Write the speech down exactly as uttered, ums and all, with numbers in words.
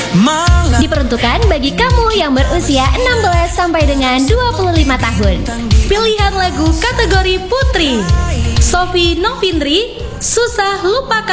Diperuntukkan bagi kamu yang berusia enam belas sampai dengan dua puluh lima tahun. Pilihan lagu kategori Putri, Sofi Novindri, Susah Lupakan.